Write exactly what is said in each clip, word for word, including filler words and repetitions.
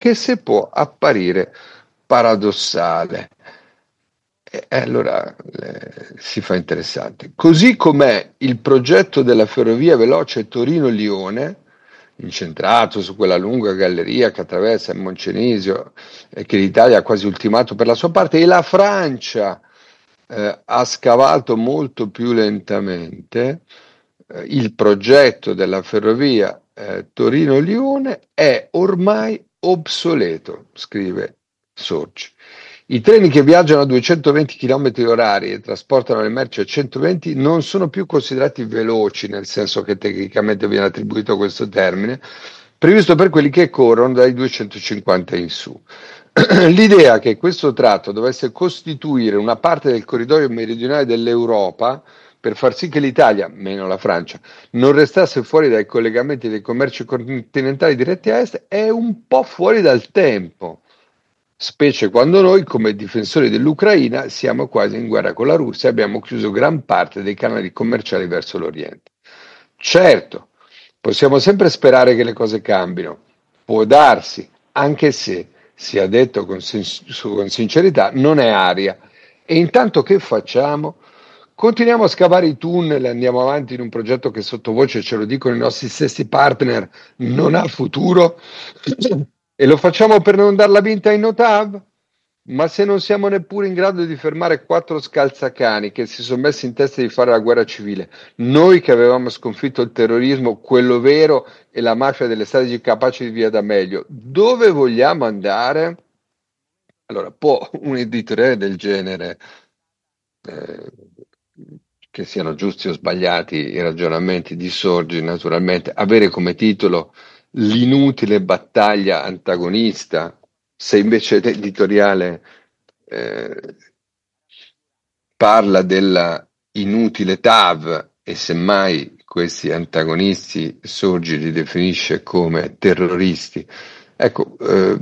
anche se può apparire paradossale. E allora eh, si fa interessante. Così com'è il progetto della ferrovia veloce Torino-Lione, incentrato su quella lunga galleria che attraversa il Moncenisio e che l'Italia ha quasi ultimato per la sua parte, e la Francia eh, ha scavato molto più lentamente. Eh, il progetto della ferrovia eh, Torino-Lione è ormai obsoleto, scrive Sorgi. I treni che viaggiano a duecentoventi chilometri orari e trasportano le merci a centoventi non sono più considerati veloci, nel senso che tecnicamente viene attribuito questo termine, previsto per quelli che corrono dai duecentocinquanta in su. L'idea che questo tratto dovesse costituire una parte del corridoio meridionale dell'Europa per far sì che l'Italia, meno la Francia, non restasse fuori dai collegamenti dei commerci continentali diretti a est è un po' fuori dal tempo, specie quando noi, come difensori dell'Ucraina, siamo quasi in guerra con la Russia e abbiamo chiuso gran parte dei canali commerciali verso l'Oriente. Certo, possiamo sempre sperare che le cose cambino, può darsi, anche se, sia detto con, sin- con sincerità, non è aria. E intanto che facciamo? Continuiamo a scavare i tunnel e andiamo avanti in un progetto che sottovoce, ce lo dicono i nostri stessi partner, non ha futuro? E lo facciamo per non darla vinta ai Notav? Ma se non siamo neppure in grado di fermare quattro scalzacani che si sono messi in testa di fare la guerra civile, noi che avevamo sconfitto il terrorismo, quello vero, e la mafia delle stragi capaci di via da meglio, dove vogliamo andare? Allora, può un editoriale del genere, eh, che siano giusti o sbagliati i ragionamenti di Sorgi, naturalmente, avere come titolo l'inutile battaglia antagonista, se invece l'editoriale eh, parla della inutile Tav e semmai questi antagonisti Sorgi li definisce come terroristi. Ecco, eh,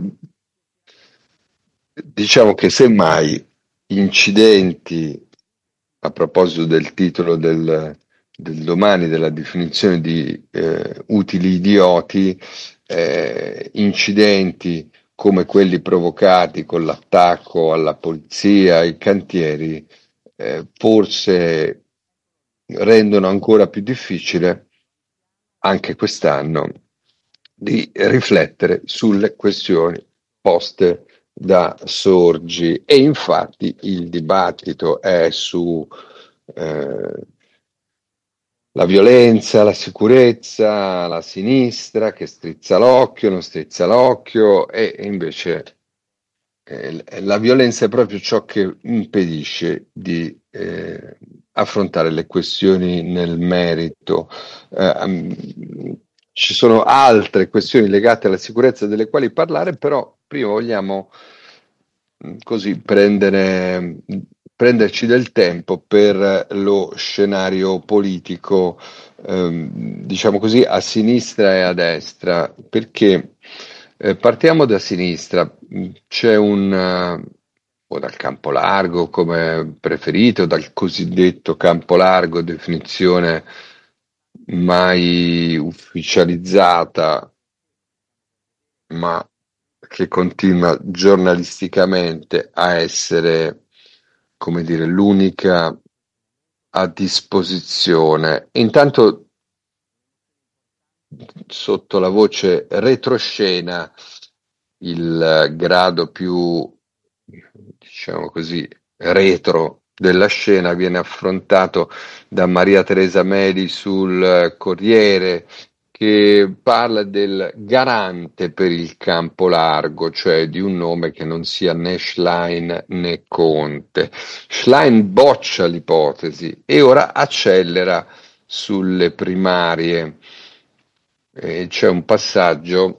diciamo che semmai incidenti, a proposito del titolo del, del domani, della definizione di eh, utili idioti, eh, incidenti come quelli provocati con l'attacco alla polizia, ai cantieri, eh, forse rendono ancora più difficile anche quest'anno di riflettere sulle questioni poste da Sorgi, e infatti il dibattito è su eh, la violenza, la sicurezza, la sinistra che strizza l'occhio, non strizza l'occhio, e invece eh, la violenza è proprio ciò che impedisce di eh, affrontare le questioni nel merito. Eh, ci sono altre questioni legate alla sicurezza delle quali parlare, però prima vogliamo mh, così prendere, prenderci del tempo per lo scenario politico, ehm, diciamo così, a sinistra e a destra, perché eh, partiamo da sinistra. C'è un, eh, o dal campo largo come preferito, dal cosiddetto campo largo, definizione mai ufficializzata, ma che continua giornalisticamente a essere, come dire, l'unica a disposizione. Intanto, sotto la voce retroscena, il grado più, diciamo così, retro della scena viene affrontato da Maria Teresa Meli sul Corriere, che parla del garante per il campo largo, cioè di un nome che non sia né Schlein né Conte. Schlein boccia l'ipotesi e ora accelera sulle primarie. E c'è un passaggio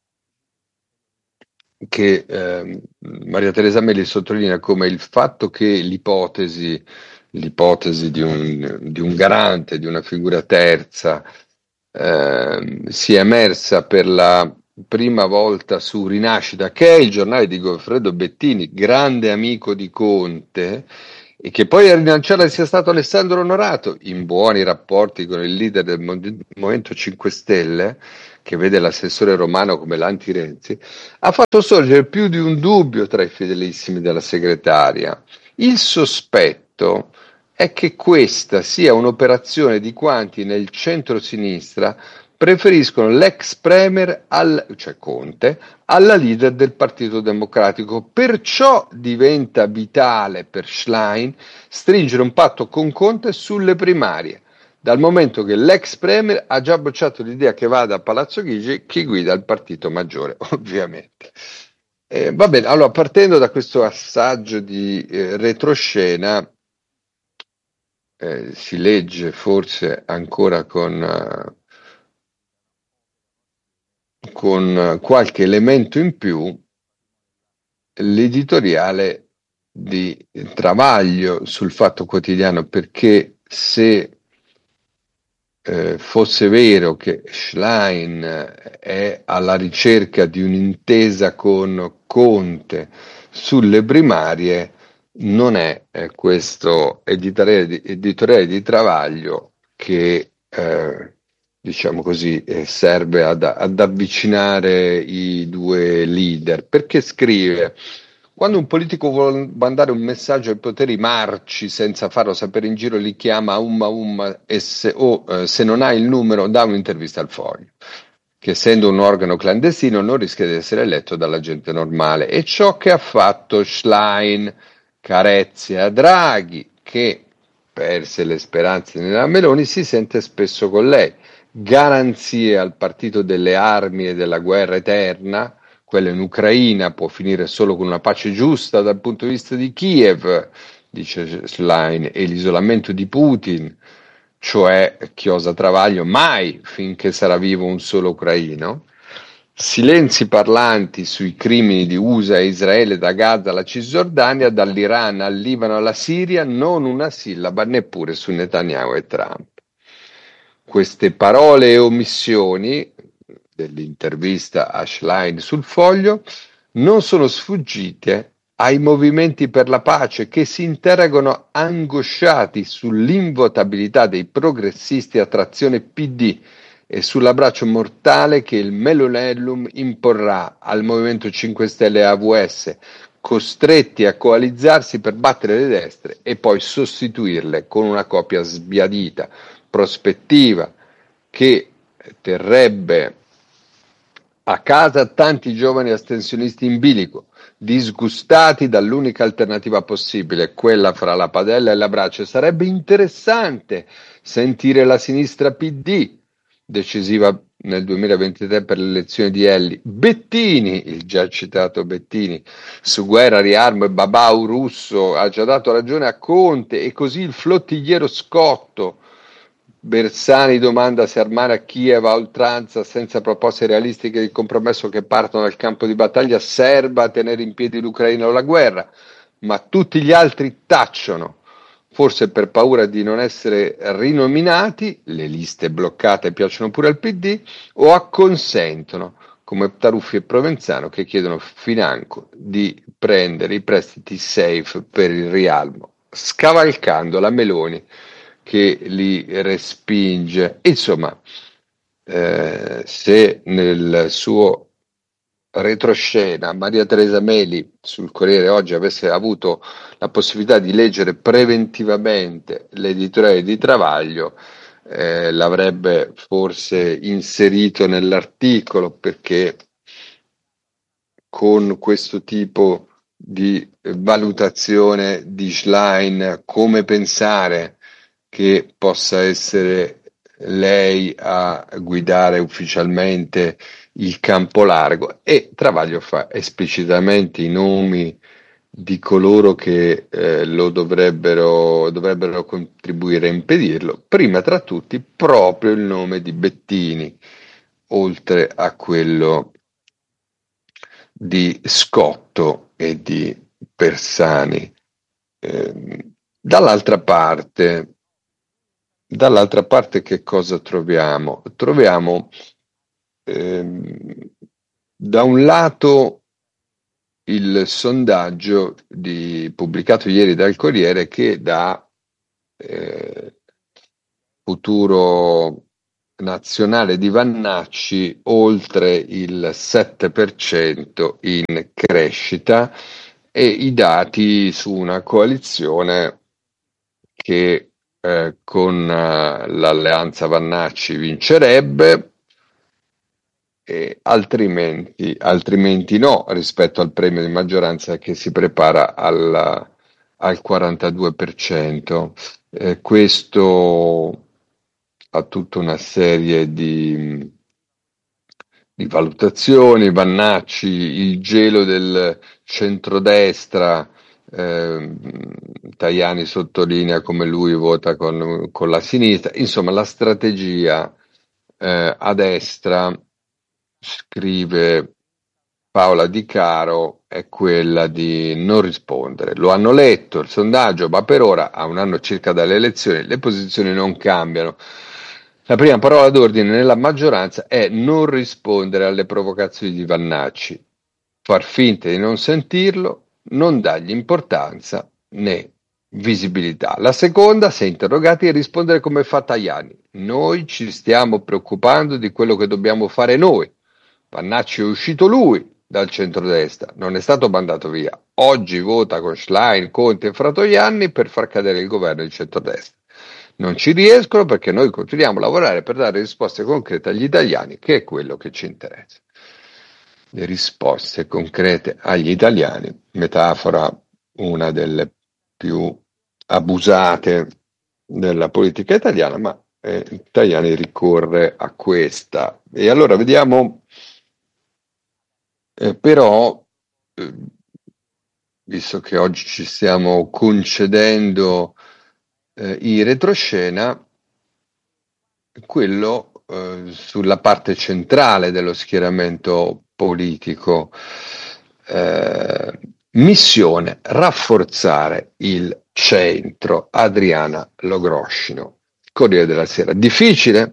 che eh, Maria Teresa Meli sottolinea come il fatto che l'ipotesi, l'ipotesi di un, di un garante, di una figura terza, eh, sia emersa per la prima volta su Rinascita, che è il giornale di Goffredo Bettini, grande amico di Conte, e che poi a rilanciarla sia stato Alessandro Onorato, in buoni rapporti con il leader del Movimento cinque Stelle, che vede l'assessore Romano come l'anti-Renzi, ha fatto sorgere più di un dubbio tra i fedelissimi della segretaria. Il sospetto è che questa sia un'operazione di quanti nel centro-sinistra preferiscono l'ex premier, al, cioè Conte, alla leader del Partito Democratico. Perciò diventa vitale per Schlein stringere un patto con Conte sulle primarie, dal momento che l'ex premier ha già bocciato l'idea che vada a Palazzo Chigi chi guida il partito maggiore, ovviamente. Eh, va bene, allora partendo da questo assaggio di eh, retroscena, eh, si legge forse ancora con, uh, con qualche elemento in più l'editoriale di Travaglio sul Fatto Quotidiano, perché se eh, fosse vero che Schlein è alla ricerca di un'intesa con Conte sulle primarie, non è eh, questo editoriale di, editoriale di Travaglio che eh, diciamo così eh, serve ad, ad avvicinare i due leader, perché scrive: quando un politico vuole mandare un messaggio ai poteri marci senza farlo sapere in giro, li chiama umma umma e se, o eh, se non ha il numero dà un'intervista al Foglio, che essendo un organo clandestino non rischia di essere eletto dalla gente normale. E ciò che ha fatto Schlein, carezze a Draghi, che perse le speranze nella Meloni, si sente spesso con lei. Garanzie al partito delle armi e della guerra eterna. Quella in Ucraina può finire solo con una pace giusta dal punto di vista di Kiev, dice Schlein, e l'isolamento di Putin, cioè chiosa Travaglio, mai finché sarà vivo un solo ucraino. Silenzi parlanti sui crimini di U S A e Israele, da Gaza alla Cisgiordania, dall'Iran al Libano alla Siria, non una sillaba neppure su Netanyahu e Trump. Queste parole e omissioni dell'intervista a Schlein sul Foglio non sono sfuggite ai movimenti per la pace, che si interrogano angosciati sull'invotabilità dei progressisti a trazione P D e sull'abbraccio mortale che il Melonellum imporrà al Movimento cinque Stelle e A V S, costretti a coalizzarsi per battere le destre e poi sostituirle con una coppia sbiadita, prospettiva, che terrebbe a casa tanti giovani astensionisti in bilico, disgustati dall'unica alternativa possibile, quella fra la padella e la brace. Sarebbe interessante sentire la sinistra P D, decisiva nel duemilaventitré per l'elezione di Elli, Bettini, il già citato Bettini, su guerra, riarmo e babau russo, ha già dato ragione a Conte, e così il flottigliero Scotto. Bersani domanda se armare a Kiev a oltranza senza proposte realistiche di compromesso che partono dal campo di battaglia serba a tenere in piedi l'Ucraina o la guerra, ma tutti gli altri tacciono, forse per paura di non essere rinominati, le liste bloccate piacciono pure al P D, o acconsentono, come Taruffi e Provenzano, che chiedono financo di prendere i prestiti safe per il rialmo, scavalcando la Meloni che li respinge. Insomma, eh, se nel suo retroscena Maria Teresa Meli sul Corriere oggi avesse avuto la possibilità di leggere preventivamente l'editoriale di Travaglio, eh, l'avrebbe forse inserito nell'articolo, perché con questo tipo di valutazione di Schlein, come pensare che possa essere lei a guidare ufficialmente il campo largo, e Travaglio fa esplicitamente i nomi di coloro che eh, lo dovrebbero, dovrebbero contribuire a impedirlo, prima tra tutti proprio il nome di Bettini, oltre a quello di Scotto e di Bersani. Eh, dall'altra parte, dall'altra parte che cosa troviamo? Troviamo ehm, da un lato il sondaggio di, pubblicato ieri dal Corriere, che dà eh, futuro nazionale di Vannacci oltre il sette per cento in crescita, e i dati su una coalizione che eh, con eh, l'alleanza Vannacci vincerebbe, e altrimenti, altrimenti no, rispetto al premio di maggioranza che si prepara al, al quarantadue per cento. Eh, questo ha tutta una serie di, di valutazioni. Vannacci, il gelo del centrodestra, eh, Tajani sottolinea come lui vota con, con la sinistra, insomma la strategia eh, a destra, scrive Paola Di Caro, è quella di non rispondere. Lo hanno letto il sondaggio, ma per ora, a un anno circa dalle elezioni, le posizioni non cambiano. La prima parola d'ordine nella maggioranza è non rispondere alle provocazioni di Vannacci, far finta di non sentirlo, non dargli importanza né visibilità. La seconda, se interrogati, è rispondere come fa Tajani. Noi ci stiamo preoccupando di quello che dobbiamo fare noi. Vannacci è uscito lui dal centrodestra, non è stato mandato via. Oggi vota con Schlein, Conte e Fratoianni per far cadere il governo di centrodestra. Non ci riescono perché noi continuiamo a lavorare per dare risposte concrete agli italiani, che è quello che ci interessa. Le risposte concrete agli italiani, metafora una delle più abusate della politica italiana, ma eh, Tajani ricorre a questa. E allora vediamo, eh, però, eh, visto che oggi ci stiamo concedendo eh, i retroscena, quello eh, sulla parte centrale dello schieramento politico. Eh, missione: rafforzare il centro. Adriana Logroscino, Corriere della Sera. Difficile?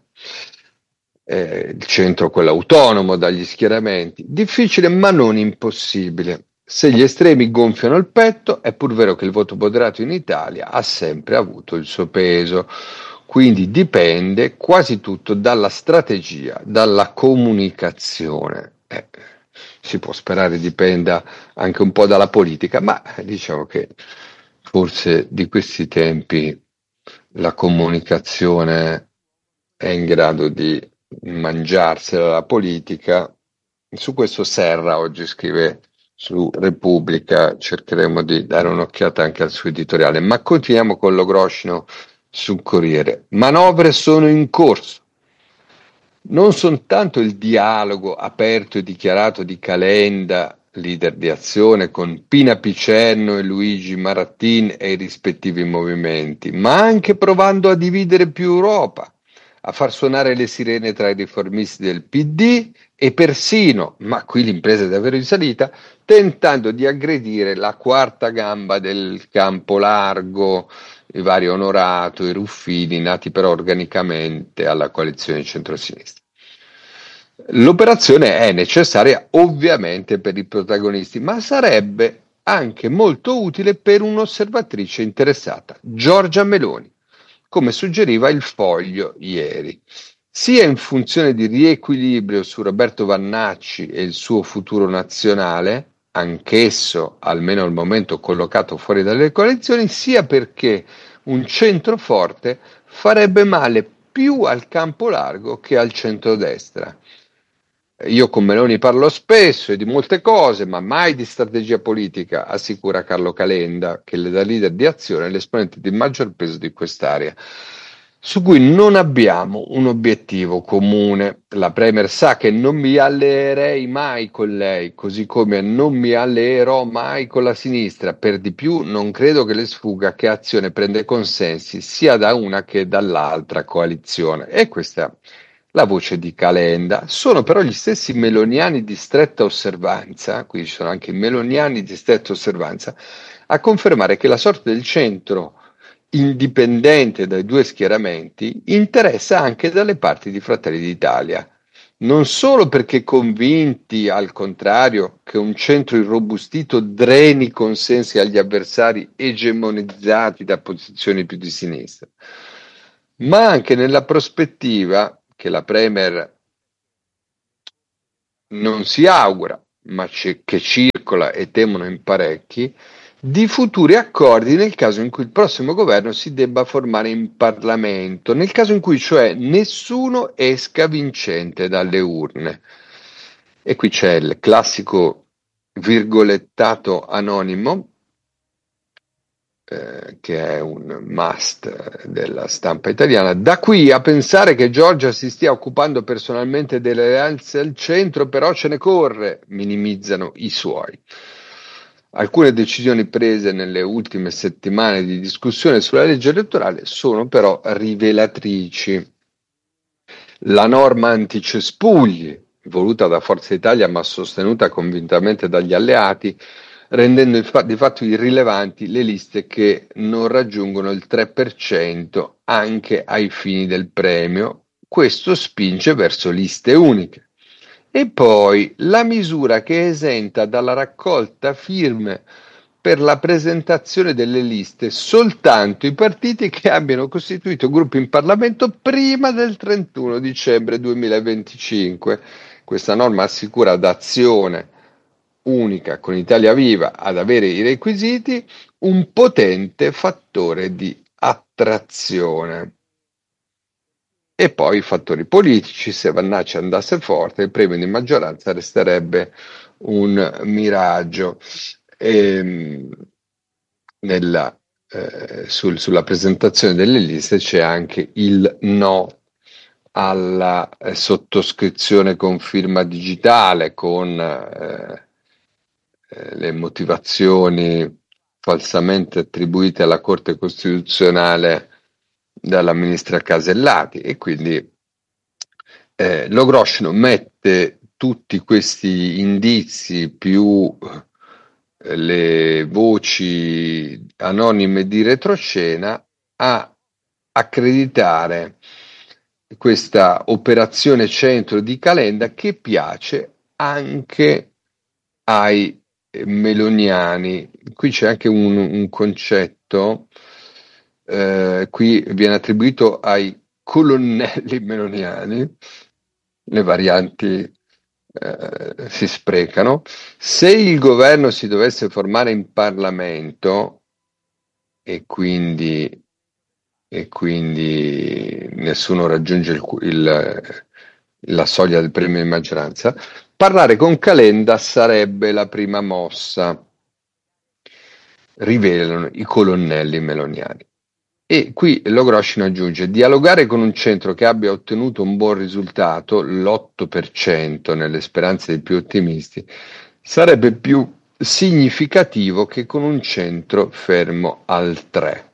Eh, il centro, quello autonomo dagli schieramenti, difficile ma non impossibile. Se gli estremi gonfiano il petto, è pur vero che il voto moderato in Italia ha sempre avuto il suo peso. Quindi dipende quasi tutto dalla strategia, dalla comunicazione. Eh, si può sperare dipenda anche un po' dalla politica, ma diciamo che forse di questi tempi la comunicazione è in grado di mangiarsela la politica. Su questo Serra oggi scrive su Repubblica, cercheremo di dare un'occhiata anche al suo editoriale, ma continuiamo con Logroscino sul Corriere. Manovre sono in corso. Non soltanto il dialogo aperto e dichiarato di Calenda, leader di Azione, con Pina Picerno e Luigi Marattin e i rispettivi movimenti, ma anche provando a dividere più Europa, a far suonare le sirene tra i riformisti del P D e persino, ma qui l'impresa è davvero in salita, tentando di aggredire la quarta gamba del campo largo, i vari Onorato, i Ruffini, nati però organicamente alla coalizione centrosinistra. L'operazione è necessaria ovviamente per i protagonisti, ma sarebbe anche molto utile per un'osservatrice interessata, Giorgia Meloni, come suggeriva il Foglio ieri, sia in funzione di riequilibrio su Roberto Vannacci e il suo futuro nazionale, anch'esso almeno al momento collocato fuori dalle coalizioni, sia perché un centro forte farebbe male più al campo largo che al centrodestra. Io con Meloni parlo spesso e di molte cose, ma mai di strategia politica, assicura Carlo Calenda, che da leader di Azione è l'esponente di maggior peso di quest'area, su cui non abbiamo un obiettivo comune. La Premier sa che non mi alleerei mai con lei, così come non mi alleerò mai con la sinistra. Per di più, non credo che le sfugga che Azione prende consensi sia da una che dall'altra coalizione. E questa la voce di Calenda. Sono però gli stessi meloniani di stretta osservanza, qui ci sono anche i meloniani di stretta osservanza, a confermare che la sorte del centro, indipendente dai due schieramenti, interessa anche dalle parti di Fratelli d'Italia. Non solo perché convinti, al contrario, che un centro irrobustito dreni consensi agli avversari egemonizzati da posizioni più di sinistra, ma anche nella prospettiva che la Premier non si augura, ma c- che circola e temono in parecchi, di futuri accordi nel caso in cui il prossimo governo si debba formare in Parlamento, nel caso in cui cioè nessuno esca vincente dalle urne. E qui c'è il classico virgolettato anonimo, eh, che è un must della stampa italiana. Da qui a pensare che Giorgia si stia occupando personalmente delle alleanze al centro, però ce ne corre, minimizzano i suoi. Alcune decisioni prese nelle ultime settimane di discussione sulla legge elettorale sono però rivelatrici. La norma anticespugli, voluta da Forza Italia ma sostenuta convintamente dagli alleati, rendendo di fatto irrilevanti le liste che non raggiungono il tre per cento anche ai fini del premio. Questo spinge verso liste uniche. E poi la misura che esenta dalla raccolta firme per la presentazione delle liste soltanto i partiti che abbiano costituito gruppi in Parlamento prima del trentuno dicembre duemilaventicinque. Questa norma assicura ad Azione, unica con Italia Viva ad avere i requisiti, un potente fattore di attrazione. E poi i fattori politici: se Vannacci andasse forte, il premio di maggioranza resterebbe un miraggio. E, nella, eh, sul, sulla presentazione delle liste c'è anche il no alla eh, sottoscrizione con firma digitale, con eh, eh, le motivazioni falsamente attribuite alla Corte Costituzionale dalla ministra Casellati, e quindi eh, Logroscino mette tutti questi indizi più eh, le voci anonime di retroscena a accreditare questa operazione centro di Calenda, che piace anche ai meloniani. Qui c'è anche un, un concetto, eh, qui viene attribuito ai colonnelli meloniani, le varianti eh, si sprecano. Se il governo si dovesse formare in Parlamento e quindi, e quindi nessuno raggiunge il, il, la soglia del premio di maggioranza, parlare con Calenda sarebbe la prima mossa, rivelano i colonnelli meloniani. E qui Logroscino aggiunge: dialogare con un centro che abbia ottenuto un buon risultato, l'otto per cento nelle speranze dei più ottimisti, sarebbe più significativo che con un centro fermo al tre per cento.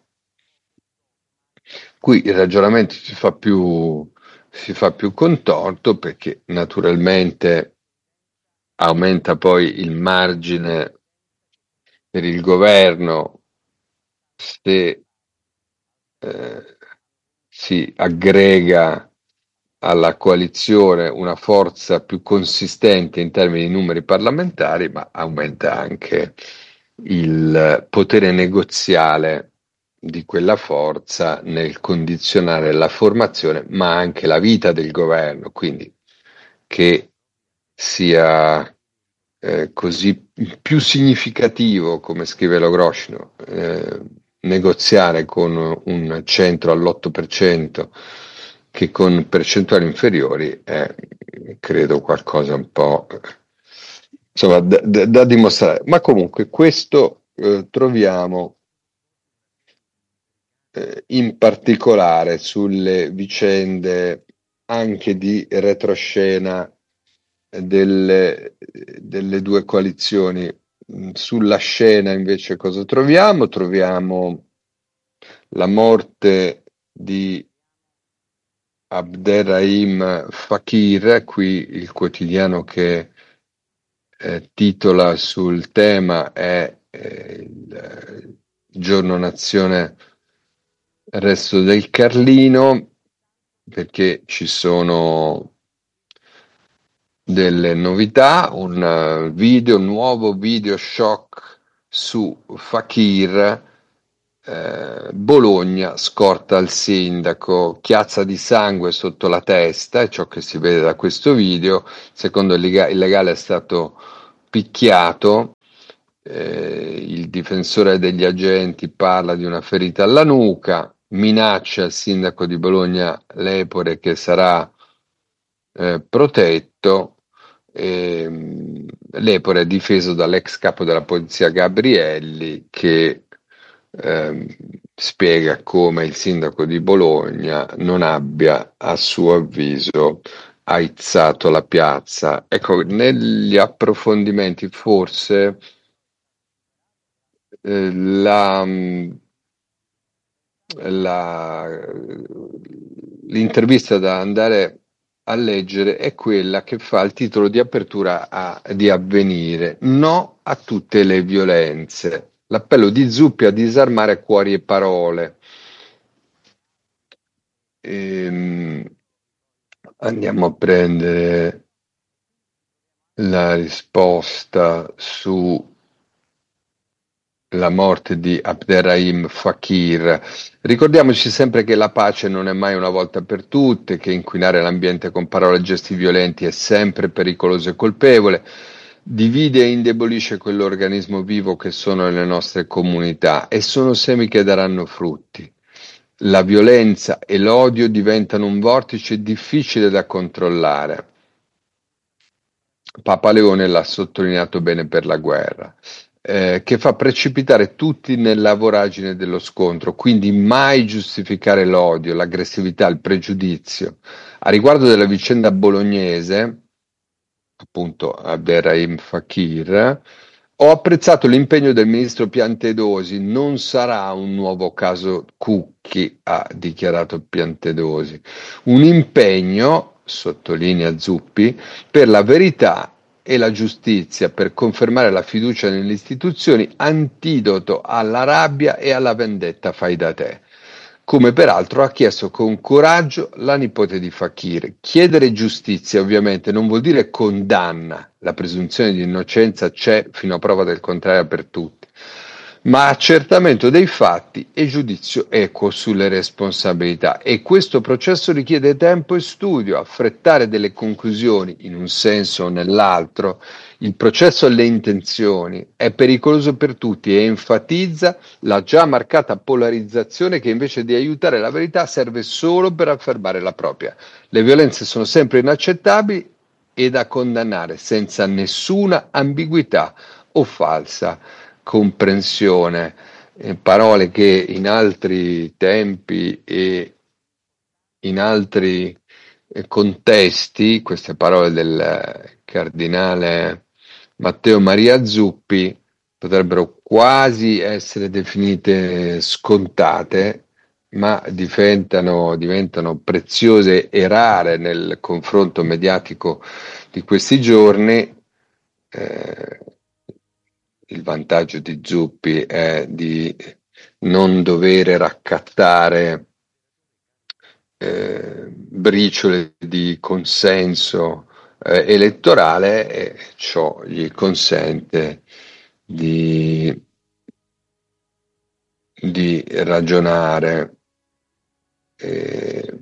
Qui il ragionamento si fa più, si fa più contorto, perché naturalmente aumenta poi il margine per il governo se eh, si aggrega alla coalizione una forza più consistente in termini di numeri parlamentari, ma aumenta anche il potere negoziale di quella forza nel condizionare la formazione, ma anche la vita del governo. Quindi che sia eh, così più significativo, come scrive Logroscino, eh, negoziare con un centro all'otto per cento che con percentuali inferiori è, credo, qualcosa un po' insomma da, da, da dimostrare. Ma comunque questo eh, troviamo eh, in particolare sulle vicende anche di retroscena delle, delle due coalizioni. Sulla scena invece cosa troviamo? Troviamo la morte di Abderrahim Fakir. Qui il quotidiano che eh, titola sul tema è eh, il Giorno Nazione Resto del Carlino, perché ci sono delle novità, un video, un nuovo video shock su Fakir, eh, Bologna scorta il sindaco, chiazza di sangue sotto la testa, è ciò che si vede da questo video. Secondo il lega- il legale è stato picchiato. Eh, il difensore degli agenti parla di una ferita alla nuca, minaccia il sindaco di Bologna Lepore che sarà eh, protetto. E, Lepore è difeso dall'ex capo della polizia Gabrielli che ehm, spiega come il sindaco di Bologna non abbia, a suo avviso, aizzato la piazza. Ecco, negli approfondimenti forse eh, la, la- l'intervista da andare a leggere è quella che fa il titolo di apertura a- di Avvenire: no a tutte le violenze. L'appello di Zuppi a disarmare cuori e parole. Ehm, Andiamo a prendere la risposta su la morte di Abderrahim Fakir. Ricordiamoci sempre che la pace non è mai una volta per tutte, che inquinare l'ambiente con parole e gesti violenti è sempre pericoloso e colpevole, divide e indebolisce quell'organismo vivo che sono le nostre comunità e sono semi che daranno frutti. La violenza e l'odio diventano un vortice difficile da controllare. Papa Leone l'ha sottolineato bene per la guerra, eh, che fa precipitare tutti nella voragine dello scontro, quindi mai giustificare l'odio, l'aggressività, il pregiudizio. A riguardo della vicenda bolognese, appunto Abderrahim Fakir, ho apprezzato l'impegno del ministro Piantedosi, non sarà un nuovo caso Cucchi, ha dichiarato Piantedosi. Un impegno, sottolinea Zuppi, per la verità e la giustizia, per confermare la fiducia nelle istituzioni, antidoto alla rabbia e alla vendetta fai da te. Come peraltro ha chiesto con coraggio la nipote di Fakir. Chiedere giustizia ovviamente non vuol dire condanna, la presunzione di innocenza c'è fino a prova del contrario per tutti, ma accertamento dei fatti e giudizio equo sulle responsabilità. E questo processo richiede tempo e studio. Affrettare delle conclusioni in un senso o nell'altro, il processo alle intenzioni, è pericoloso per tutti e enfatizza la già marcata polarizzazione che invece di aiutare la verità serve solo per affermare la propria. Le violenze sono sempre inaccettabili e da condannare senza nessuna ambiguità o falsa comprensione. Eh, parole che in altri tempi e in altri eh, contesti, queste parole del eh, cardinale Matteo Maria Zuppi potrebbero quasi essere definite scontate, ma diventano, diventano preziose e rare nel confronto mediatico di questi giorni. Eh, il vantaggio di Zuppi è di non dover raccattare eh, briciole di consenso eh, elettorale, e ciò gli consente di, di ragionare. Eh,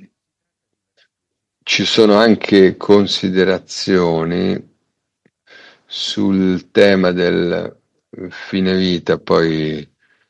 Ci sono anche considerazioni sul tema del fine vita, poi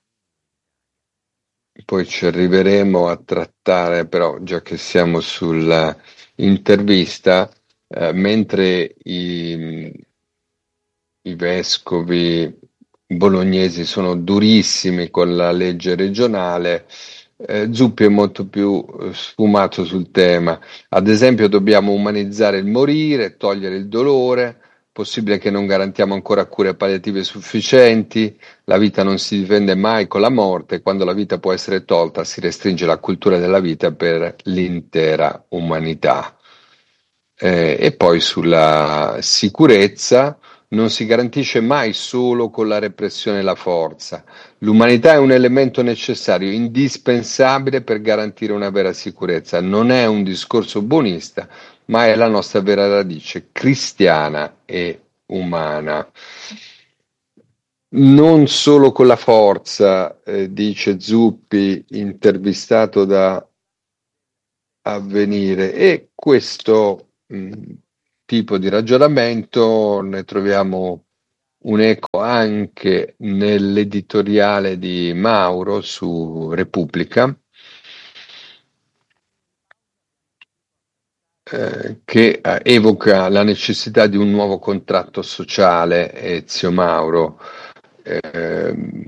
Poi ci arriveremo a trattare, però già che siamo sulla intervista, eh, mentre i, i vescovi bolognesi sono durissimi con la legge regionale, eh, Zuppi è molto più eh, sfumato sul tema. Ad esempio, dobbiamo umanizzare il morire, togliere il dolore, possibile che non garantiamo ancora cure palliative sufficienti, la vita non si difende mai con la morte, quando la vita può essere tolta si restringe la cultura della vita per l'intera umanità. Eh, e poi sulla sicurezza non si garantisce mai solo con la repressione e la forza. L'umanità è un elemento necessario, indispensabile per garantire una vera sicurezza. Non è un discorso buonista, ma è la nostra vera radice cristiana e umana. non solo con la forza, eh, dice Zuppi, intervistato da Avvenire, e questo mh, tipo di ragionamento ne troviamo un eco anche nell'editoriale di Mauro su Repubblica, eh, che eh, evoca la necessità di un nuovo contratto sociale. Ezio Mauro. ehm,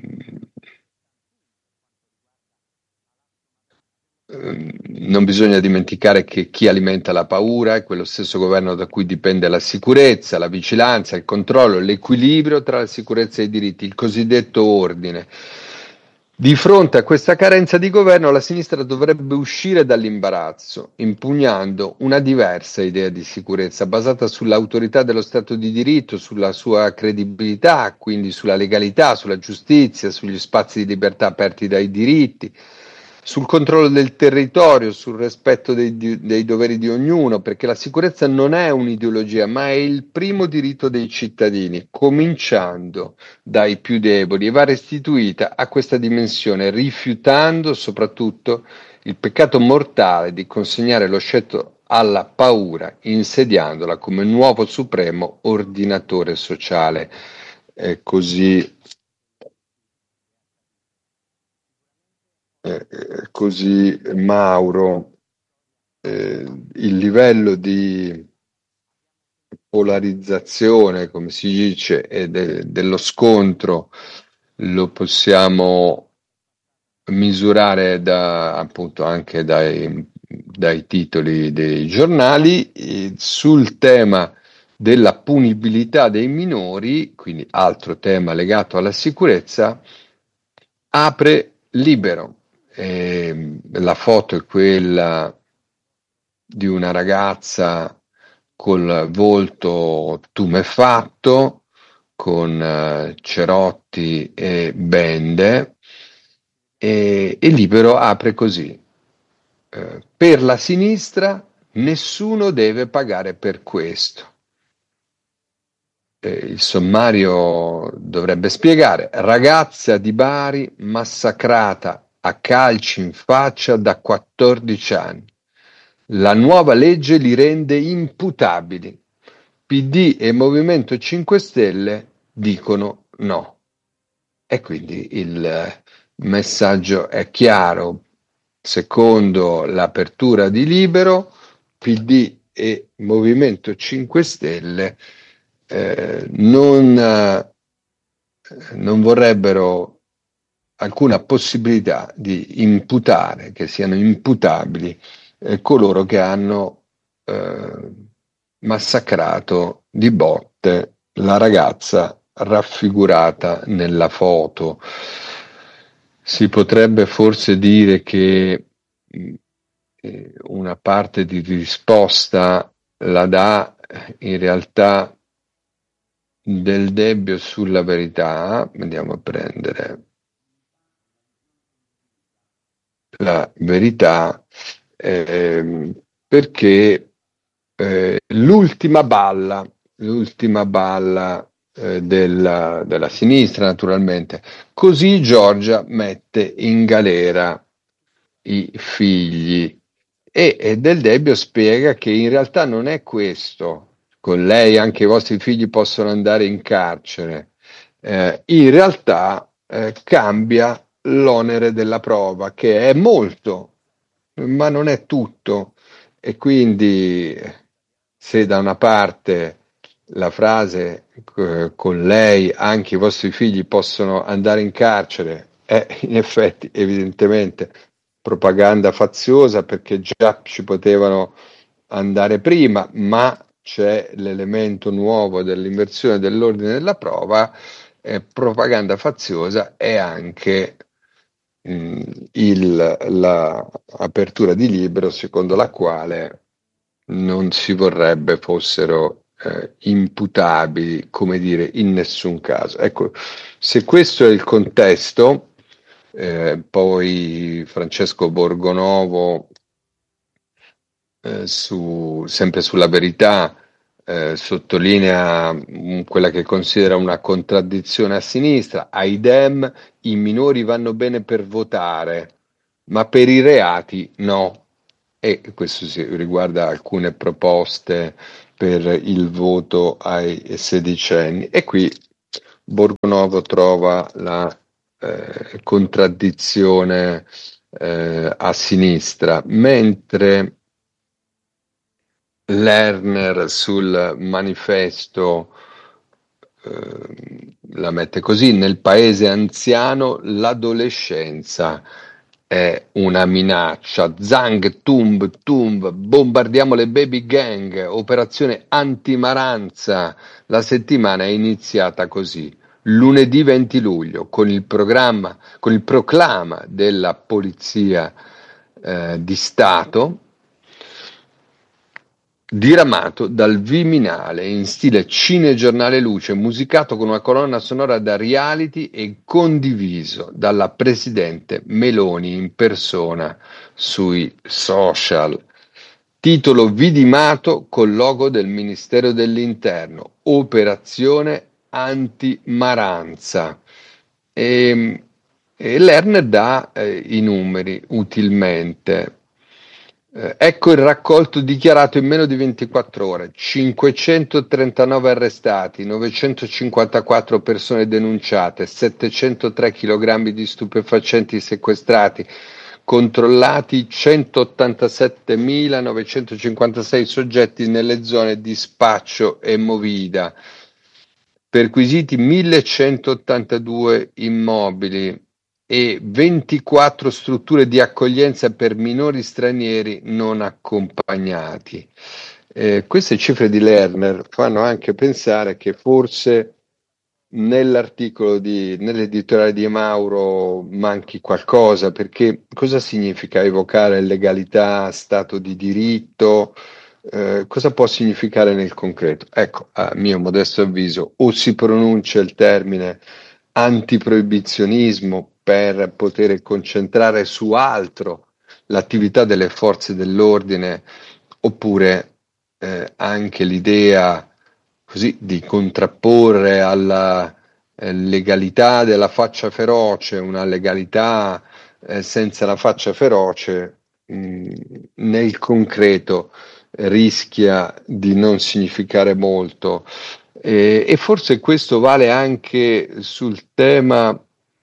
Ehm, Non bisogna dimenticare che chi alimenta la paura è quello stesso governo da cui dipende la sicurezza, la vigilanza, il controllo, l'equilibrio tra la sicurezza e i diritti, il cosiddetto ordine. Di fronte a questa carenza di governo, la sinistra dovrebbe uscire dall'imbarazzo, impugnando una diversa idea di sicurezza, basata sull'autorità dello Stato di diritto, sulla sua credibilità, quindi sulla legalità, sulla giustizia, sugli spazi di libertà aperti dai diritti, sul controllo del territorio, sul rispetto dei, dei doveri di ognuno, perché la sicurezza non è un'ideologia, ma è il primo diritto dei cittadini, cominciando dai più deboli, e va restituita a questa dimensione, rifiutando soprattutto il peccato mortale di consegnare lo scettro alla paura, insediandola come nuovo supremo ordinatore sociale. È così eh, eh, così Mauro. Eh, il livello di polarizzazione, come si dice, e de- dello scontro lo possiamo misurare da, appunto anche dai, dai titoli dei giornali. E sul tema della punibilità dei minori, quindi altro tema legato alla sicurezza, apre Libero. E la foto è quella di una ragazza col volto tumefatto, con eh, cerotti e bende, e, e Libero apre così. Eh, per la sinistra nessuno deve pagare per questo. Eh, il sommario dovrebbe spiegare: ragazza di Bari massacrata a calci in faccia da quattordici anni. La nuova legge li rende imputabili. P D e Movimento cinque Stelle dicono no. E quindi il messaggio è chiaro. Secondo l'apertura di Libero, P D e Movimento cinque Stelle eh, non, eh, non vorrebbero alcuna possibilità di imputare, che siano imputabili eh, coloro che hanno eh, massacrato di botte la ragazza raffigurata nella foto. Si potrebbe forse dire che mh, eh, una parte di risposta la dà eh, in realtà Del Debbio sulla Verità. Andiamo a prendere la verità, ehm, perché eh, l'ultima balla, l'ultima balla eh, della, della sinistra, naturalmente. Così Giorgia mette in galera i figli, e, e Del Debbio spiega che in realtà non è questo. Con lei anche i vostri figli possono andare in carcere. Eh, in realtà eh, cambia l'onere della prova, che è molto, ma non è tutto. E quindi, se da una parte la frase eh, con lei anche i vostri figli possono andare in carcere è in effetti evidentemente propaganda faziosa, perché già ci potevano andare prima, ma c'è l'elemento nuovo dell'inversione dell'ordine della prova. Eh, propaganda faziosa è anche mh, il, la apertura di Libero, secondo la quale non si vorrebbe fossero eh, imputabili, come dire, in nessun caso. Ecco, se questo è il contesto, eh, poi Francesco Borgonovo, eh, su, sempre sulla Verità, eh, sottolinea mh, quella che considera una contraddizione a sinistra. Ai Dem i minori vanno bene per votare, ma per i reati no. E questo si riguarda alcune proposte per il voto ai sedicenni. E qui Borgonovo trova la eh, contraddizione eh, a sinistra, mentre Lerner sul manifesto eh, la mette così: nel paese anziano l'adolescenza è una minaccia. Zang, tumb, tumb, bombardiamo le baby gang, operazione antimaranza. La settimana è iniziata così. Lunedì venti luglio, con il programma, con il proclama della Polizia eh, di Stato, diramato dal Viminale in stile cinegiornale luce, musicato con una colonna sonora da reality e condiviso dalla presidente Meloni in persona sui social. Titolo vidimato col logo del Ministero dell'Interno, Operazione Antimaranza. E, e Lerner dà eh, i numeri utilmente. Eh, ecco il raccolto dichiarato in meno di ventiquattro ore: cinquecentotrentanove arrestati, novecentocinquantaquattro persone denunciate, settecentotré chilogrammi di stupefacenti sequestrati, controllati centottantasettemilanovecentocinquantasei soggetti nelle zone di Spaccio e Movida, perquisiti millecentottantadue immobili e ventiquattro strutture di accoglienza per minori stranieri non accompagnati. Eh, queste cifre di Lerner fanno anche pensare che forse nell'articolo di, nell'editoriale di Mauro manchi qualcosa, perché cosa significa evocare legalità, stato di diritto? Eh, cosa può significare nel concreto? Ecco, a mio modesto avviso, o si pronuncia il termine antiproibizionismo per poter concentrare su altro l'attività delle forze dell'ordine, oppure eh, anche l'idea così di contrapporre alla eh, legalità della faccia feroce una legalità eh, senza la faccia feroce, mh, nel concreto rischia di non significare molto. E, e forse questo vale anche sul tema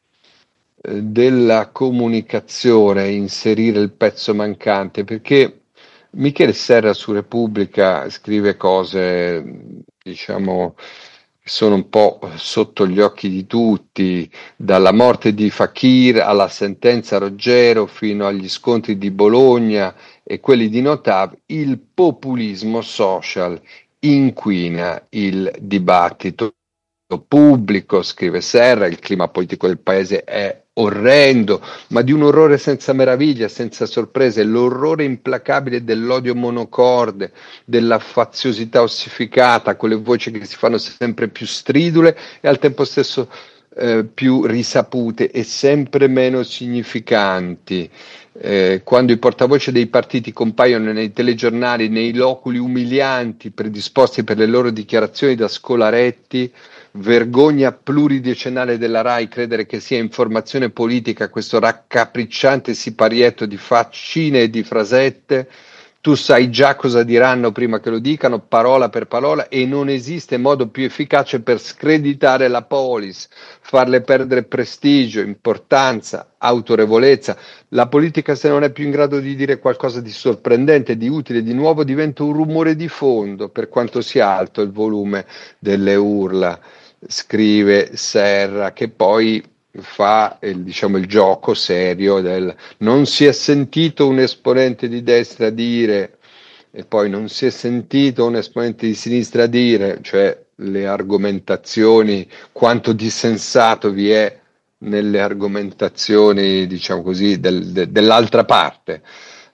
eh, della comunicazione, inserire il pezzo mancante, perché Michele Serra su Repubblica scrive cose, diciamo, che sono un po' sotto gli occhi di tutti, dalla morte di Fakir alla sentenza Roggero fino agli scontri di Bologna e quelli di Notav. Il populismo social inquina il dibattito pubblico, scrive Serra. Il clima politico del paese è orrendo, ma di un orrore senza meraviglia, senza sorprese, l'orrore implacabile dell'odio monocorde, della faziosità ossificata, con le voci che si fanno sempre più stridule e al tempo stesso eh, più risapute e sempre meno significanti. Eh, quando i portavoce dei partiti compaiono nei telegiornali, nei loculi umilianti predisposti per le loro dichiarazioni da scolaretti, vergogna pluridecennale della RAI credere che sia informazione politica questo raccapricciante siparietto di faccine e di frasette. Tu sai già cosa diranno prima che lo dicano, parola per parola, e non esiste modo più efficace per screditare la polis, farle perdere prestigio, importanza, autorevolezza. La politica, se non è più in grado di dire qualcosa di sorprendente, di utile, di nuovo, diventa un rumore di fondo, per quanto sia alto il volume delle urla, scrive Serra, che poi fa il, diciamo, il gioco serio del non si è sentito un esponente di destra dire e poi non si è sentito un esponente di sinistra dire, cioè le argomentazioni, quanto di sensato vi è nelle argomentazioni, diciamo così, del, de, dell'altra parte,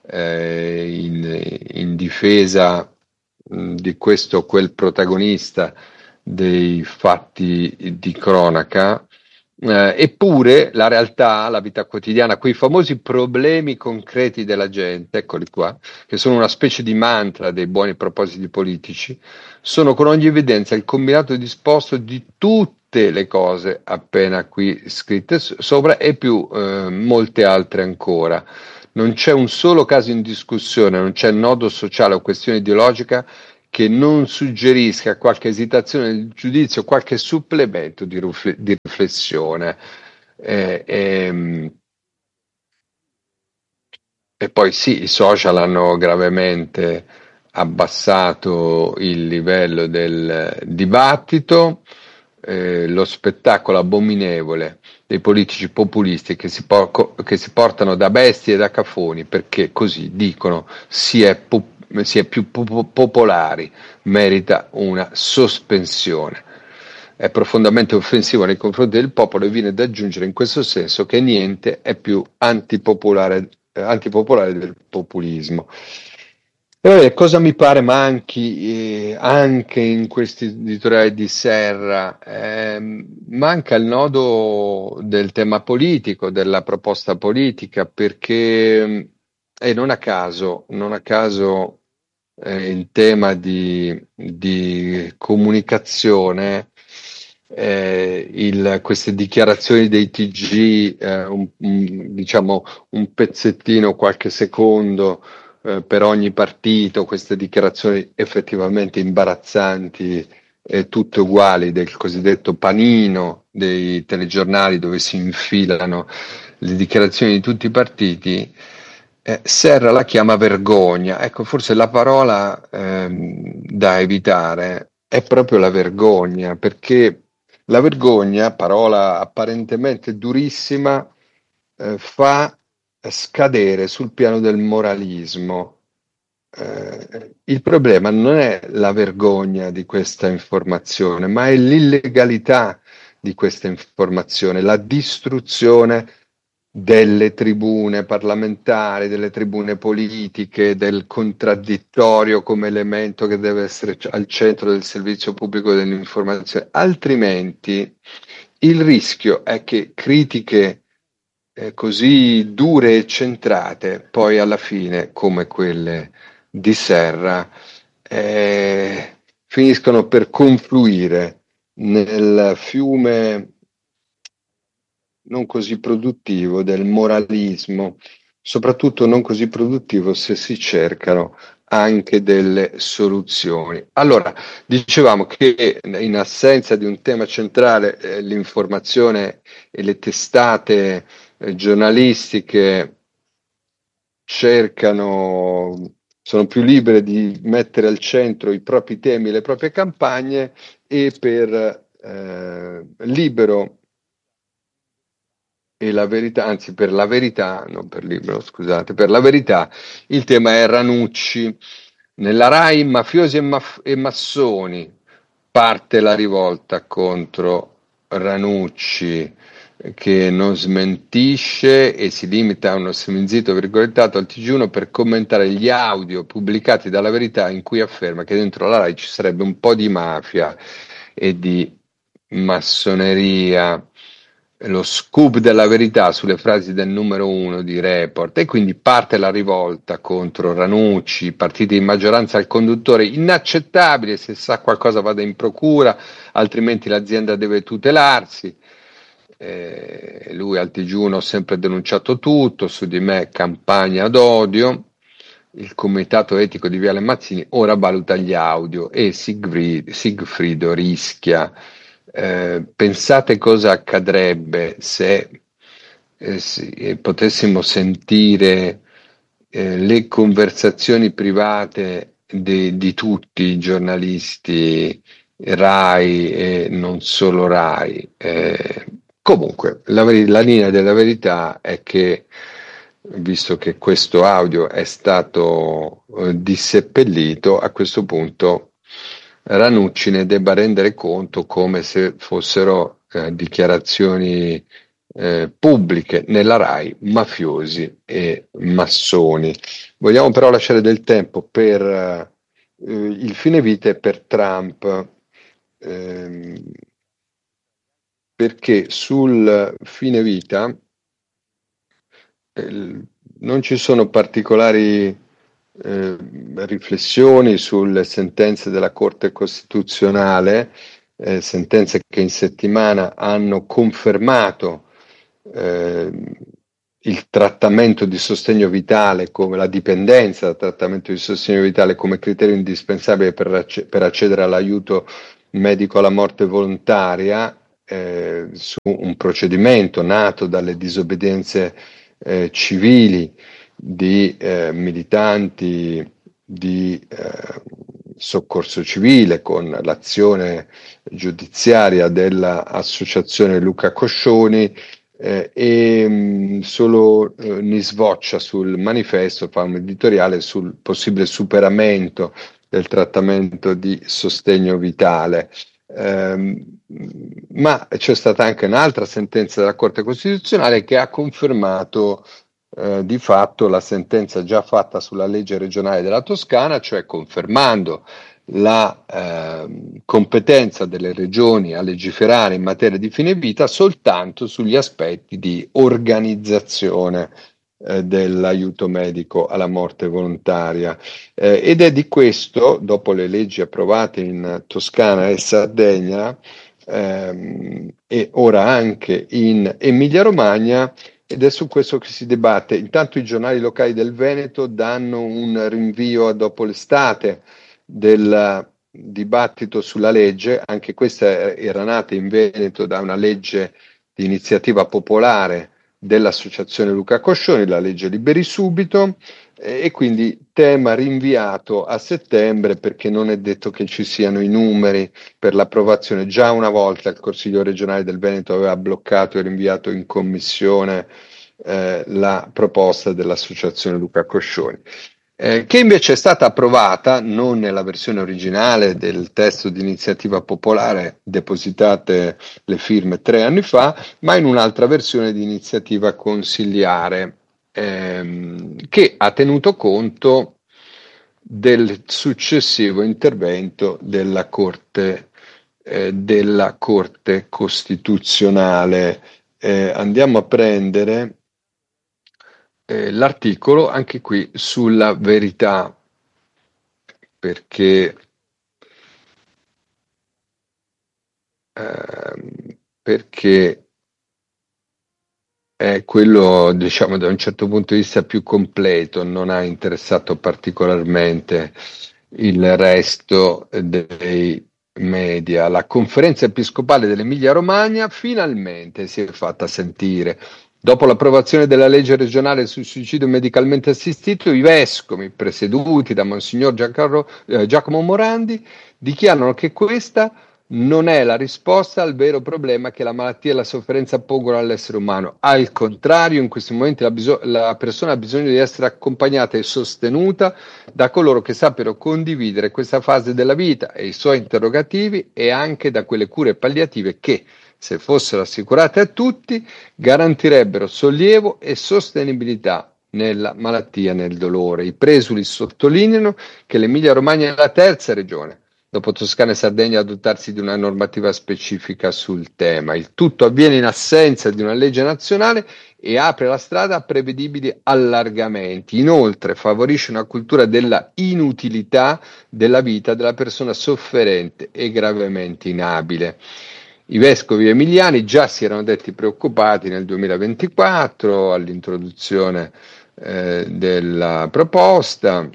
eh, in, in difesa mh, di questo o quel protagonista dei fatti di cronaca. Eh, eppure la realtà, la vita quotidiana, quei famosi problemi concreti della gente, eccoli qua, che sono una specie di mantra dei buoni propositi politici, sono con ogni evidenza il combinato disposto di tutte le cose appena qui scritte s- sopra e più eh, molte altre ancora. Non c'è un solo caso in discussione, non c'è nodo sociale o questione ideologica che non suggerisca qualche esitazione nel giudizio, qualche supplemento di, rifle- di riflessione. Eh, ehm, e poi sì, i social hanno gravemente abbassato il livello del dibattito, eh, lo spettacolo abominevole dei politici populisti che si, por- che si portano da bestie e da cafoni perché così dicono si è, po- si è più po- popolari, merita una sospensione. È profondamente offensivo nei confronti del popolo e viene da aggiungere in questo senso che niente è più antipopolare, eh, antipopolare del populismo. E vabbè, cosa mi pare manchi eh, anche in questi editoriali di Serra? Ehm, manca il nodo del tema politico, della proposta politica, perché, e non a caso, non a caso eh, il tema di, di comunicazione, eh, il- queste dichiarazioni dei T G, eh, un, un- diciamo un pezzettino, qualche secondo eh, per ogni partito, queste dichiarazioni effettivamente imbarazzanti e tutte uguali del cosiddetto panino dei telegiornali dove si infilano le dichiarazioni di tutti i partiti, eh, Serra la chiama vergogna. Ecco, forse la parola ehm, da evitare è proprio la vergogna, perché la vergogna, parola apparentemente durissima, eh, fa scadere sul piano del moralismo. Eh, il problema non è la vergogna di questa informazione, ma è l'illegalità di questa informazione, la distruzione delle tribune parlamentari, delle tribune politiche, del contraddittorio come elemento che deve essere al centro del servizio pubblico dell'informazione. Altrimenti il rischio è che critiche eh, così dure e centrate, poi alla fine, come quelle di Serra, eh, finiscono per confluire nel fiume non così produttivo del moralismo, soprattutto non così produttivo se si cercano anche delle soluzioni. Allora, dicevamo che in assenza di un tema centrale, eh, l'informazione e le testate eh, giornalistiche cercano, sono più libere di mettere al centro i propri temi, le proprie campagne e per eh, libero e la verità, anzi per la verità, non per libero, scusate, per la verità, il tema è Ranucci. Nella Rai, mafiosi e, maf- e massoni, parte la rivolta contro Ranucci, che non smentisce e si limita a uno seminzito virgolettato al T G uno per commentare gli audio pubblicati dalla Verità in cui afferma che dentro la Rai ci sarebbe un po' di mafia e di massoneria, lo scoop della verità sulle frasi del numero uno di Report, e quindi parte la rivolta contro Ranucci, partiti in maggioranza al conduttore, inaccettabile, se sa qualcosa vada in procura, altrimenti l'azienda deve tutelarsi. Eh, lui al T G uno ha sempre denunciato tutto, su di me campagna d'odio. Il comitato etico di Viale Mazzini ora valuta gli audio e Sigfrid- Sigfrido rischia. Eh, pensate cosa accadrebbe se, eh, se, eh, potessimo sentire eh, le conversazioni private de- di tutti i giornalisti Rai e non solo Rai. Eh, comunque, la, veri- la linea della verità è che, visto che questo audio è stato eh, disseppellito, a questo punto Ranucci ne debba rendere conto come se fossero eh, dichiarazioni eh, pubbliche nella Rai, mafiosi e massoni. Vogliamo però lasciare del tempo per eh, il fine vita e per Trump, ehm, perché sul fine vita eh, non ci sono particolari eh, riflessioni sulle sentenze della Corte Costituzionale, eh, sentenze che in settimana hanno confermato eh, il trattamento di sostegno vitale come la dipendenza dal trattamento di sostegno vitale come criterio indispensabile per, acc- per accedere all'aiuto medico alla morte volontaria, eh, su un procedimento nato dalle disobbedienze eh, civili di eh, militanti di eh, soccorso civile con l'azione giudiziaria dell'associazione Luca Coscioni, eh, e mh, solo eh, ni sboccia sul manifesto, fa un editoriale sul possibile superamento del trattamento di sostegno vitale. Ehm, ma c'è stata anche un'altra sentenza della Corte Costituzionale che ha confermato eh, di fatto la sentenza già fatta sulla legge regionale della Toscana, cioè confermando la eh, competenza delle regioni a legiferare in materia di fine vita soltanto sugli aspetti di organizzazione eh, dell'aiuto medico alla morte volontaria. Eh, ed è di questo, dopo le leggi approvate in Toscana e Sardegna, ehm, e ora anche in Emilia-Romagna, ed è su questo che si dibatte. Intanto i giornali locali del Veneto danno un rinvio a dopo l'estate del dibattito sulla legge. Anche questa era nata in Veneto da una legge di iniziativa popolare dell'Associazione Luca Coscioni, la legge Liberi Subito, e quindi tema rinviato a settembre perché non è detto che ci siano i numeri per l'approvazione. Già una volta il Consiglio regionale del Veneto aveva bloccato e rinviato in commissione eh, la proposta dell'Associazione Luca Coscioni. Eh, che invece è stata approvata non nella versione originale del testo di iniziativa popolare depositate le firme tre anni fa, ma in un'altra versione di iniziativa consiliare, ehm, che ha tenuto conto del successivo intervento della Corte, eh, della Corte Costituzionale. Eh, andiamo a prendere eh, l'articolo anche qui sulla verità, perché, ehm, perché è quello, diciamo, da un certo punto di vista più completo, non ha interessato particolarmente il resto dei media. La conferenza episcopale dell'Emilia-Romagna finalmente si è fatta sentire. Dopo l'approvazione della legge regionale sul suicidio medicalmente assistito, i vescovi, presieduti da Monsignor Giancarlo, eh, Giacomo Morandi, dichiarano che questa non è la risposta al vero problema che la malattia e la sofferenza pongono all'essere umano. Al contrario, in questi momenti la, biso- la persona ha bisogno di essere accompagnata e sostenuta da coloro che sappiano condividere questa fase della vita e i suoi interrogativi, e anche da quelle cure palliative che, se fossero assicurate a tutti, garantirebbero sollievo e sostenibilità nella malattia e nel dolore. I presuli sottolineano che l'Emilia-Romagna è la terza regione dopo Toscana e Sardegna, a dotarsi di una normativa specifica sul tema. Il tutto avviene in assenza di una legge nazionale e apre la strada a prevedibili allargamenti. Inoltre favorisce una cultura della inutilità della vita della persona sofferente e gravemente inabile. I vescovi emiliani già si erano detti preoccupati nel duemilaventiquattro all'introduzione eh, della proposta,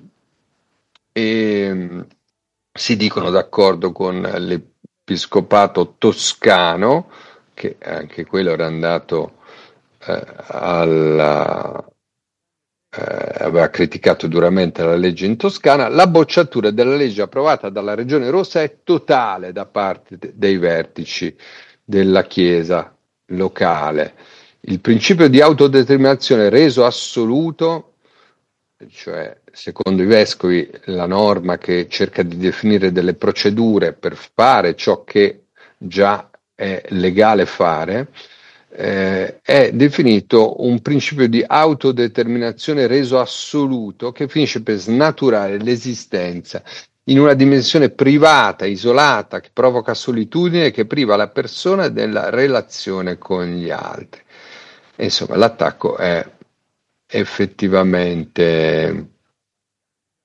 e si dicono d'accordo con l'episcopato toscano, che anche quello era andato eh, alla, eh, aveva criticato duramente la legge in Toscana. La bocciatura della legge approvata dalla Regione Rossa è totale da parte de- dei vertici della Chiesa locale. Il principio di autodeterminazione reso assoluto, cioè secondo i vescovi la norma che cerca di definire delle procedure per fare ciò che già è legale fare, eh, è definito un principio di autodeterminazione reso assoluto che finisce per snaturare l'esistenza in una dimensione privata, isolata, che provoca solitudine e che priva la persona della relazione con gli altri. E insomma, l'attacco è effettivamente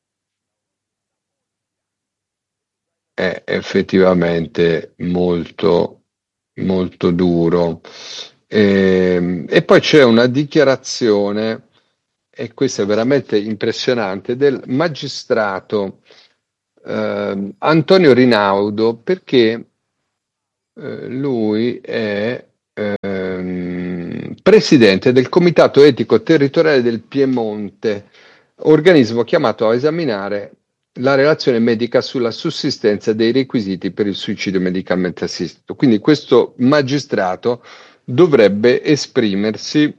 è effettivamente molto, molto duro. E, e poi c'è una dichiarazione, e questa è veramente impressionante, del magistrato eh, Antonio Rinaudo, perché eh, lui è ehm, presidente del Comitato Etico Territoriale del Piemonte, organismo chiamato a esaminare la relazione medica sulla sussistenza dei requisiti per il suicidio medicalmente assistito. Quindi questo magistrato dovrebbe esprimersi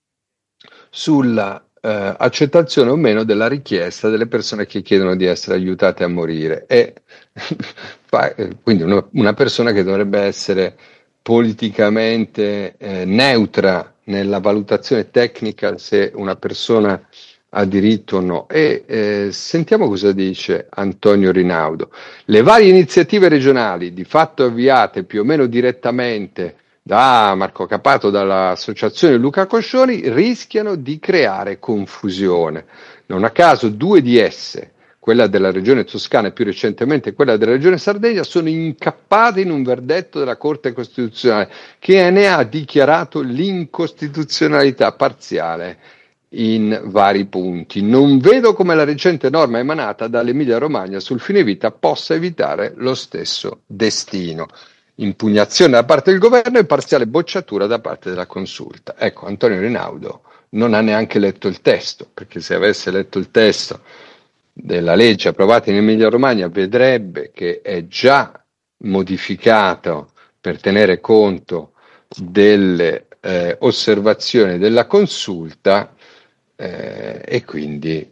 sulla eh, accettazione o meno della richiesta delle persone che chiedono di essere aiutate a morire. E fa- eh, quindi una, una persona che dovrebbe essere politicamente eh, neutra nella valutazione tecnica se una persona ha diritto o no. E eh, sentiamo cosa dice Antonio Rinaudo. Le varie iniziative regionali, di fatto avviate più o meno direttamente da Marco Capato, dall'associazione Luca Coscioni, rischiano di creare confusione. Non a caso due di esse, quella della regione Toscana e più recentemente quella della regione Sardegna, sono incappate in un verdetto della Corte Costituzionale che ne ha dichiarato l'incostituzionalità parziale in vari punti. Non vedo come la recente norma emanata dall'Emilia Romagna sul fine vita possa evitare lo stesso destino. Impugnazione da parte del governo e parziale bocciatura da parte della consulta. Ecco, Antonio Rinaudo non ha neanche letto il testo, perché se avesse letto il testo della legge approvata in Emilia Romagna vedrebbe che è già modificato per tenere conto delle eh, osservazioni della consulta eh, e quindi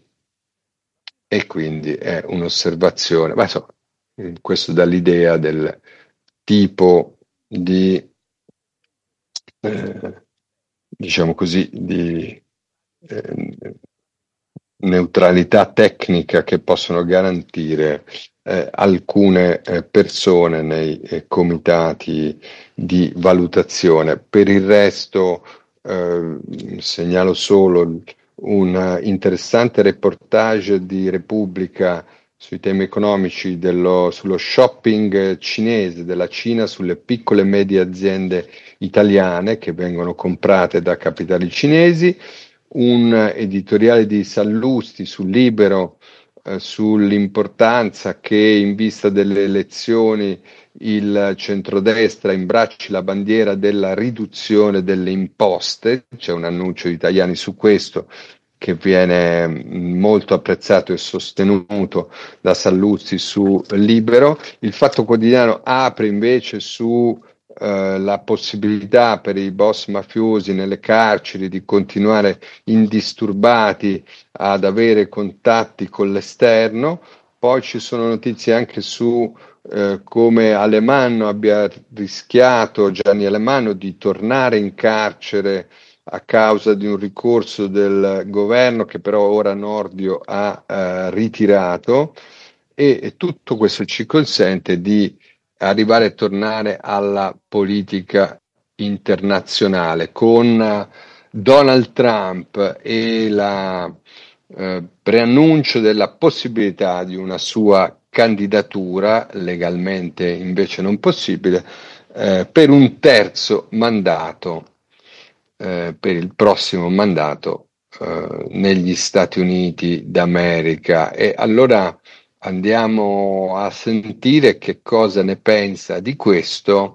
e quindi è un'osservazione, ma insomma, questo dà l'idea del tipo di, eh, diciamo così, di eh, neutralità tecnica che possono garantire eh, alcune eh, persone nei eh, comitati di valutazione. Per il resto, eh, segnalo solo un interessante reportage di Repubblica sui temi economici dello, sullo shopping cinese della Cina, sulle piccole e medie aziende italiane che vengono comprate da capitali cinesi, un editoriale di Sallusti sul Libero eh, sull'importanza che in vista delle elezioni il centrodestra imbracci la bandiera della riduzione delle imposte, c'è un annuncio di Tajani su questo che viene molto apprezzato e sostenuto da Sallusti su Libero. Il Fatto Quotidiano apre invece su eh, la possibilità per i boss mafiosi nelle carceri di continuare indisturbati ad avere contatti con l'esterno. Poi ci sono notizie anche su eh, come Alemanno abbia rischiato, Gianni Alemanno, di tornare in carcere a causa di un ricorso del governo che però ora Nordio ha eh, ritirato, e, e tutto questo ci consente di arrivare a tornare alla politica internazionale con eh, Donald Trump e la eh, preannuncio della possibilità di una sua candidatura, legalmente invece non possibile, eh, per un terzo mandato, eh, per il prossimo mandato eh, negli Stati Uniti d'America. E allora andiamo a sentire che cosa ne pensa di questo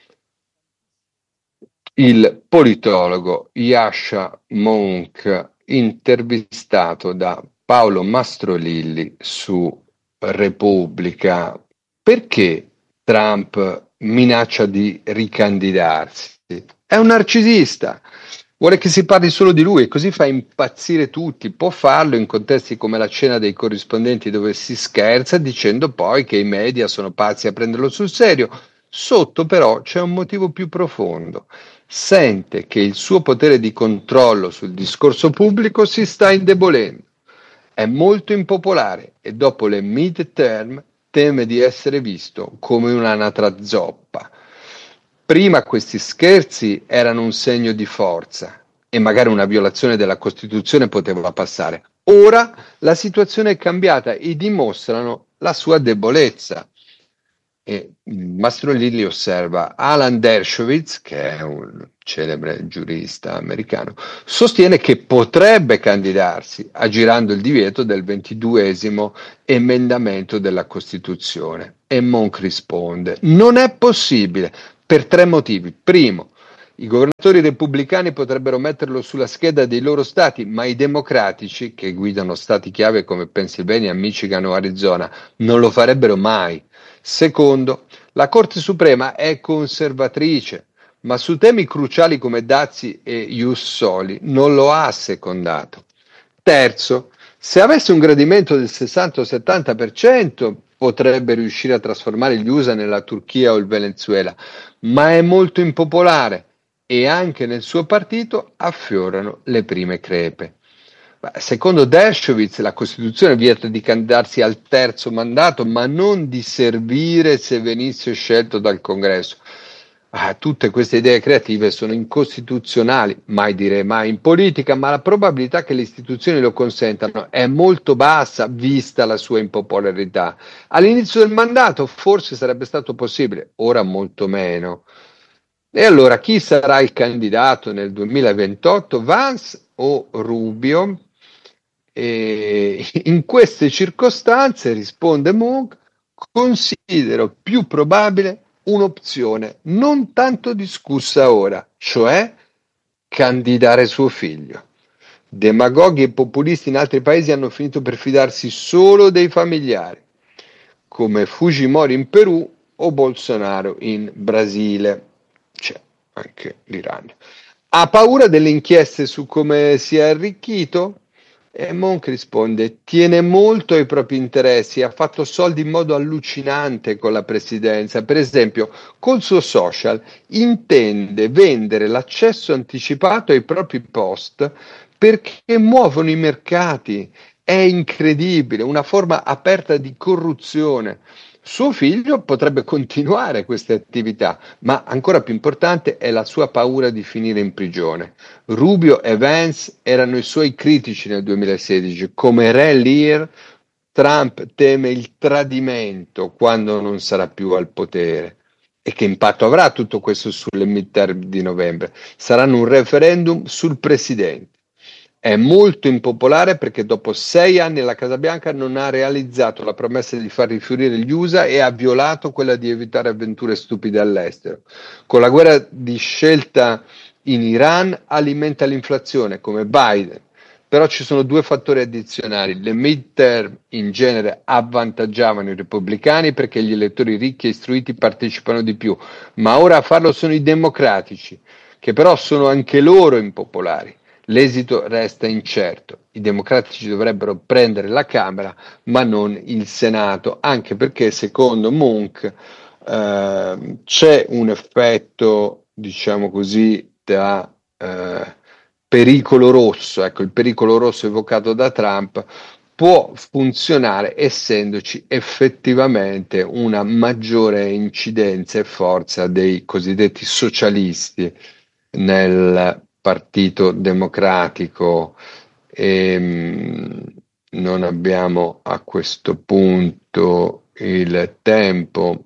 il politologo Yasha Monk, intervistato da Paolo Mastrolilli su Repubblica. Perché Trump minaccia di ricandidarsi? È un narcisista, vuole che si parli solo di lui e così fa impazzire tutti. Può farlo in contesti come la cena dei corrispondenti dove si scherza dicendo poi che i media sono pazzi a prenderlo sul serio. Sotto però c'è un motivo più profondo. Sente che il suo potere di controllo sul discorso pubblico si sta indebolendo. È molto impopolare e dopo le midterm teme di essere visto come un'anatra zoppa. Prima questi scherzi erano un segno di forza e magari una violazione della Costituzione poteva passare. Ora la situazione è cambiata e dimostrano la sua debolezza. E Mastro Lilli osserva: Alan Dershowitz, che è un celebre giurista americano, sostiene che potrebbe candidarsi aggirando il divieto del ventiduesimo emendamento della Costituzione. E Monk risponde: non è possibile per tre motivi. Primo, i governatori repubblicani potrebbero metterlo sulla scheda dei loro stati, ma i democratici, che guidano stati chiave come Pennsylvania, Michigan o Arizona, non lo farebbero mai. Secondo, la Corte Suprema è conservatrice, ma su temi cruciali come dazi e ius soli non lo ha assecondato. Terzo, se avesse un gradimento del sessanta o settanta per cento potrebbe riuscire a trasformare gli U S A nella Turchia o il Venezuela, ma è molto impopolare e anche nel suo partito affiorano le prime crepe. Secondo Dershowitz la Costituzione vieta di candidarsi al terzo mandato, ma non di servire se venisse scelto dal Congresso. Ah, tutte queste idee creative sono incostituzionali, mai dire mai in politica, ma la probabilità che le istituzioni lo consentano è molto bassa vista la sua impopolarità. All'inizio del mandato forse sarebbe stato possibile, ora molto meno. E allora chi sarà il candidato nel duemilaventotto? Vance o Rubio? E in queste circostanze, risponde Monk, considero più probabile un'opzione non tanto discussa ora, cioè candidare suo figlio. Demagoghi e populisti in altri paesi hanno finito per fidarsi solo dei familiari, come Fujimori in Perù o Bolsonaro in Brasile. C'è anche l'Iran. Ha paura delle inchieste su come si è arricchito? E Monk risponde: tiene molto ai propri interessi, ha fatto soldi in modo allucinante con la presidenza. Per esempio, col suo social intende vendere l'accesso anticipato ai propri post perché muovono i mercati. È incredibile, una forma aperta di corruzione. Suo figlio potrebbe continuare queste attività, ma ancora più importante è la sua paura di finire in prigione. Rubio e Vance erano i suoi critici nel duemilasedici. Come Re Lear, Trump teme il tradimento quando non sarà più al potere. E che impatto avrà tutto questo sulle midterm di novembre? Saranno un referendum sul presidente. È molto impopolare perché dopo sei anni la Casa Bianca non ha realizzato la promessa di far rifiorire gli U S A e ha violato quella di evitare avventure stupide all'estero. Con la guerra di scelta in Iran alimenta l'inflazione come Biden. Però ci sono due fattori addizionali. Le midterm in genere avvantaggiavano i repubblicani perché gli elettori ricchi e istruiti partecipano di più, ma ora a farlo sono i democratici, che però sono anche loro impopolari. L'esito resta incerto. I democratici dovrebbero prendere la Camera, ma non il Senato, anche perché, secondo Monk, eh, c'è un effetto, diciamo così, da eh, pericolo rosso. Ecco, il pericolo rosso evocato da Trump può funzionare essendoci effettivamente una maggiore incidenza e forza dei cosiddetti socialisti nel Partito Democratico. E, mh, non abbiamo a questo punto il tempo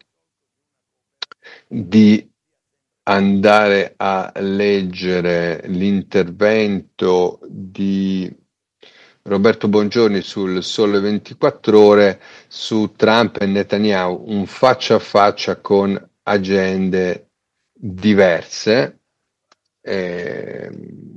di andare a leggere l'intervento di Roberto Bongiorni sul Sole ventiquattro Ore su Trump e Netanyahu, un faccia a faccia con agende diverse. Eh,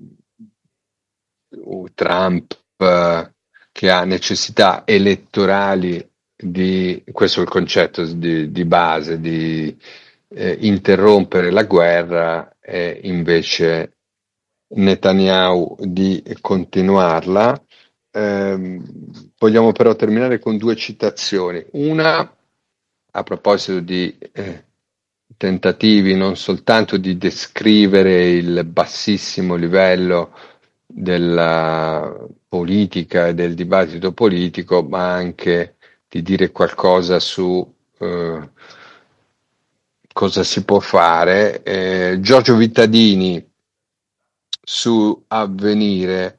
Trump eh, che ha necessità elettorali di, questo è il concetto di, di base, di eh, interrompere la guerra e invece Netanyahu di continuarla. Eh, vogliamo però terminare con due citazioni. Una a proposito di eh, tentativi non soltanto di descrivere il bassissimo livello della politica e del dibattito politico, ma anche di dire qualcosa su eh, cosa si può fare. Eh, Giorgio Vittadini su Avvenire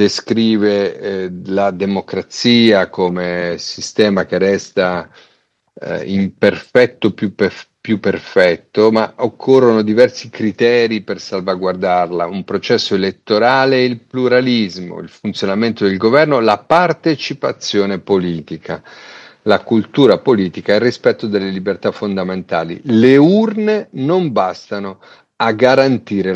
descrive eh, la democrazia come sistema che resta eh, imperfetto più, perf- più perfetto, ma occorrono diversi criteri per salvaguardarla: un processo elettorale, il pluralismo, il funzionamento del governo, la partecipazione politica, la cultura politica e il rispetto delle libertà fondamentali. Le urne non bastano a garantire